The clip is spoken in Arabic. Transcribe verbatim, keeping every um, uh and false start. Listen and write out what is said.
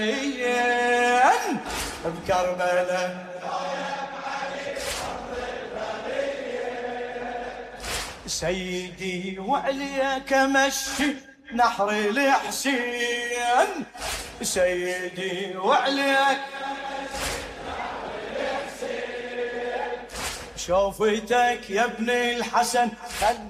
بكربلاء سيدي وعليك مشي نحر الحسين، سيدي وعليك شوفتك يا ابن الحسن خل